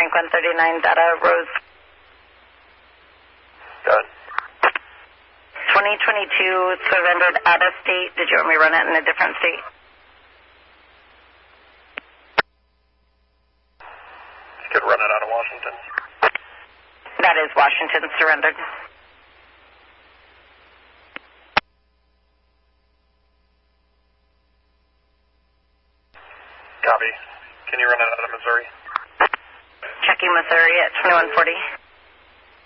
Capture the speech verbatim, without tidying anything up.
Franklin thirty-nine, data, Rose. Good. twenty twenty-two surrendered out of state. Did you want me to run it in a different state? You could run it out of Washington. That is Washington surrendered. Copy. Can you run it out of Missouri? Checking Missouri at twenty-one forty.